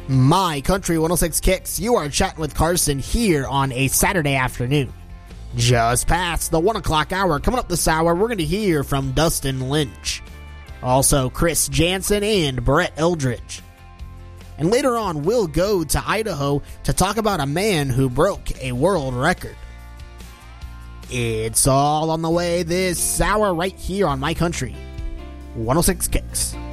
My Country 106 Kicks. You are chatting with Carson here on a Saturday afternoon. Just past the 1 o'clock hour. Coming up this hour, we're going to hear from Dustin Lynch. Also, Chris Jansen and Brett Eldridge. And later on, we'll go to Idaho to talk about a man who broke a world record. It's all on the way this hour right here on My Country 106 Kicks.